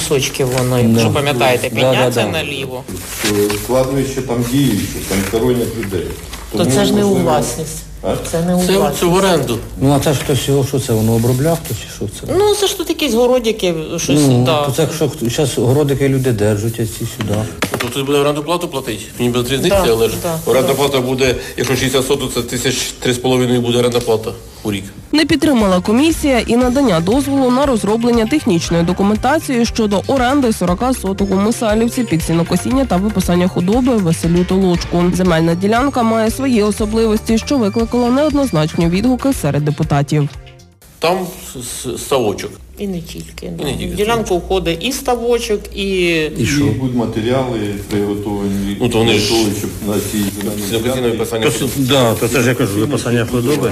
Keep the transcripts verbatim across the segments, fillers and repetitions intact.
лісочків воно, якщо пам'ятаєте, підняться наліво. Кладовище там діюче, там сторонніх людей. То це ж не у власність. А? Це не у Це, власність. це в оренду. Ну, а це ж хтось його, що це, воно обробляв хтось чи що це? Ну, це ж тут якісь городики, щось, Ну, да. то це якщо зараз городики люди держать, а ці сюди. Тобто тут буде оренду плату платити? Мені без різниці, Да, але ж да, оренда да. плата буде, якщо шістдесят соток, це тисяч три з половиною буде оренда плата у рік. Не підтримала комісія і надання дозволу на розроблення технічної документації щодо оренди сорок соток у Мисалівці під сінокосіння та виписання худоби Василю Толочку. Земельна ділянка має свої особливості, що викликало неоднозначні відгуки серед депутатів. Там ставочок. І не тільки. І не тільки В ділянку входить і ставочок, і... І що? Будуть матеріали приготовані, Ну, то вони ж- готові, щоб на цій Сінокосіння земельній виписання. Да, то це ж я кажу, випасання худоби.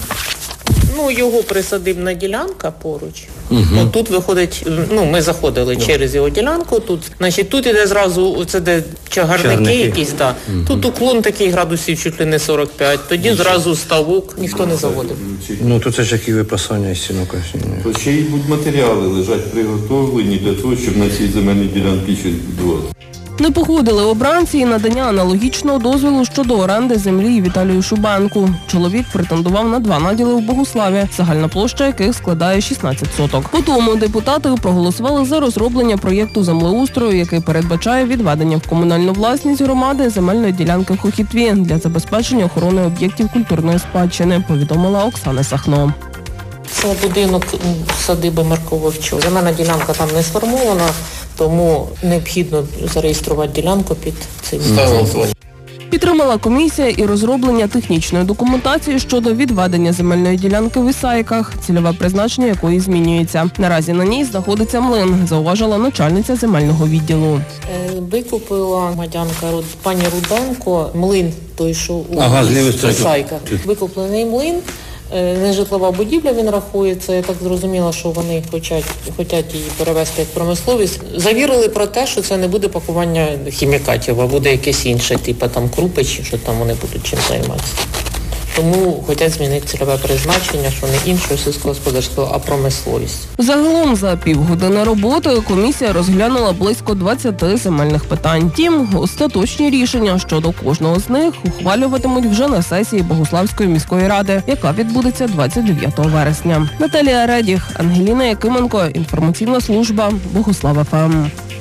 Ну, його присадибна ділянка поруч. Угу. Тут виходить, ну, ми заходили yeah. через його ділянку, тут, значить, тут іде зразу, це де чагарники, Чагарники. якісь, да. Угу. Тут уклон такий градусів чуть ли не сорок п'ять, тоді зразу ставок, ніхто не заводив. Ну, то це ж які випасання із сінокосіння. То ще й будуть матеріали лежать приготовлені для того, щоб на цій земельній ділянці щось будувати. Не погодили обранці і надання аналогічного дозволу щодо оренди землі Віталію Шубенку. Чоловік претендував на два наділи в Богуславі, загальна площа яких складає шістнадцять соток. По тому депутати проголосували за розроблення проєкту землеустрою, який передбачає відведення в комунальну власність громади земельної ділянки в Хохітві для забезпечення охорони об'єктів культурної спадщини, повідомила Оксана Сахно. Це будинок садиби Марко Вовчок. Земельна ділянка там не сформована, тому необхідно зареєструвати ділянку під цим. Підтримала комісія і розроблення технічної документації щодо відведення земельної ділянки в Ісайках, цільове призначення якої змінюється. Наразі на ній знаходиться млин, зауважила начальниця земельного відділу. Викупила громадянка пані Руденко млин, той, що у Ага, Ісайках. Викуплений млин. Нежитлова будівля, він рахується, я так зрозуміла, що вони хочуть, хочуть її перевести як промисловість. Завірили про те, що це не буде пакування хімікатів, а буде якесь інше, типу там крупи, чи що там вони будуть чим займатися. Тому хочуть змінити цільове призначення, що не іншого сільськогосподарського, а промисловість. Загалом за півгодини роботи комісія розглянула близько двадцяти земельних питань. Втім, остаточні рішення щодо кожного з них ухвалюватимуть вже на сесії Богуславської міської ради, яка відбудеться двадцять дев'ятого вересня. Наталія Редіх, Ангеліна Якименко, інформаційна служба Богуслав ФМ.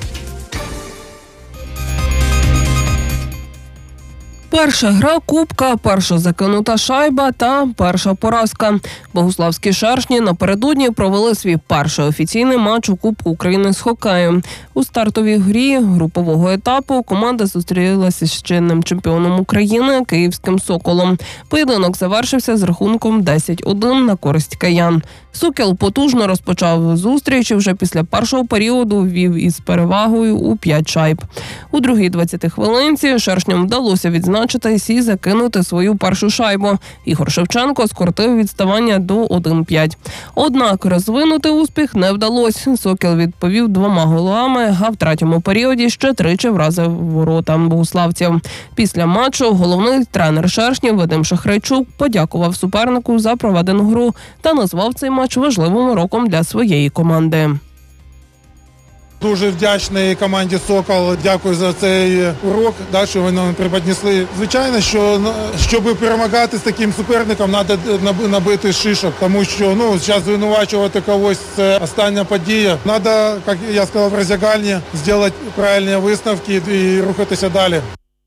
Перша гра Кубка, перша закинута шайба та перша поразка. Богуславські шершні напередодні провели свій перший офіційний матч у Кубку України з хокею. У стартовій грі групового етапу команда зустрілася з чинним чемпіоном України Київським «Соколом». Поєдинок завершився з рахунком десять один на користь киян. «Сокіл» потужно розпочав зустріч і вже після першого періоду ввів із перевагою у п'ять шайб. У другій двадцятій хвилинці шершням вдалося відзначитись і закинути свою першу шайбу. Ігор Шевченко скоротив відставання до один п'ять. Однак розвинути успіх не вдалося. «Сокіл» відповів двома голами, а в третьому періоді ще тричі вразив ворота богуславців. Після матчу головний тренер шершнів Вадим Шахрайчук подякував супернику за проведену гру та назвав цей матч важливим уроком для своєї команди. Дуже вдячний команді «Сокол». Дякую за цей урок, да, що вони нам приподнесли. Звичайно, що щоб перемагати з таким суперником, треба набити шишок, тому що ну, зараз звинувачувати когось – це остання подія. Треба, як я сказав в роздягальні, зробити правильні висновки і рухатися далі.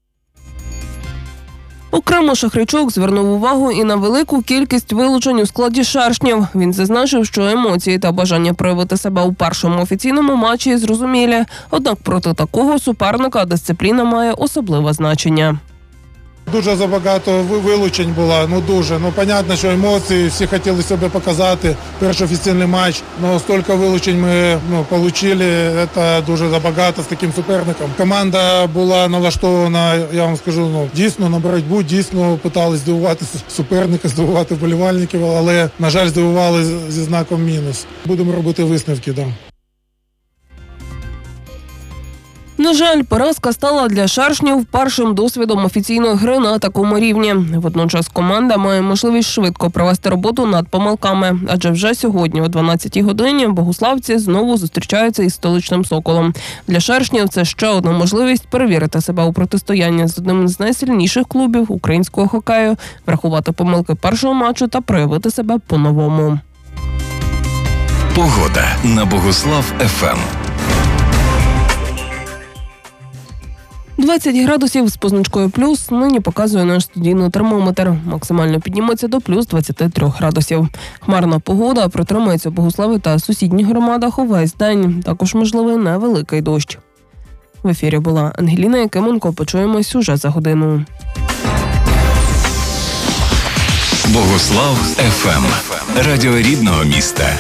Окремо Шахрайчук звернув увагу і на велику кількість вилучень у складі шершнів. Він зазначив, що емоції та бажання проявити себе у першому офіційному матчі зрозумілі. Однак проти такого суперника дисципліна має особливе значення. Дуже забагато вилучень було, ну дуже. Ну, понятно, що емоції, всі хотіли себе показати. Перший офіційний матч, але стільки вилучень ми ну, отримали, це дуже забагато з таким суперником. Команда була налаштована, я вам скажу, ну, дійсно на боротьбу, дійсно питали здивувати суперника, здивувати вболівальників, але, на жаль, здивували зі знаком мінус. Будемо робити висновки, так. Да. На жаль, поразка стала для шершнів першим досвідом офіційної гри на такому рівні. Водночас команда має можливість швидко провести роботу над помилками, адже вже сьогодні о дванадцятій годині богуславці знову зустрічаються із столичним «Соколом». Для шершнів це ще одна можливість перевірити себе у протистоянні з одним з найсильніших клубів українського хокею, врахувати помилки першого матчу та проявити себе по-новому. Погода на Богуслав еф ем. двадцять градусів з позначкою плюс нині показує наш студійний термометр. Максимально підніметься до плюс двадцяти трьох градусів. Хмарна погода протримається в Богуславі та сусідніх громадах увесь день. Також можливий невеликий дощ. В ефірі була Ангеліна Якименко. Почуємось уже за годину. Богуслав еф ем. Радіо рідного міста.